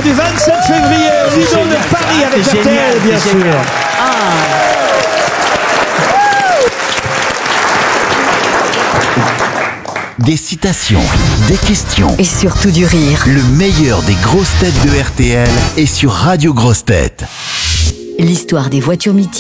vainqueur du 27 février au Lido de Paris avec RTL, bien sûr. Des citations, des questions et surtout du rire. Le meilleur des grosses têtes de RTL est sur Radio Grosses Têtes. L'histoire des voitures mythiques.